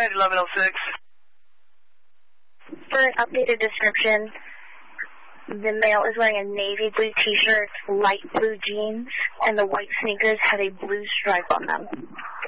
ahead, 1106. For an updated description, the male is wearing a navy blue t-shirt, light blue jeans, and the white sneakers have a blue stripe on them.